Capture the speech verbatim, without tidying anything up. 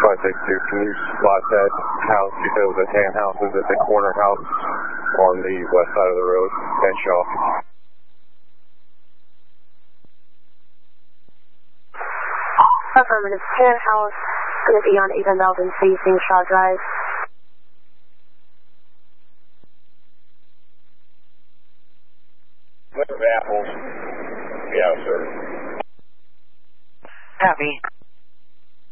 five six two, can you spot that house? You said it was a tan house. Is it the corner house on the west side of the road, Benshaw? Affirmative. Tan house, going to be on Ava Melvin facing Shaw Drive. Apples. Yeah, sir. Copy.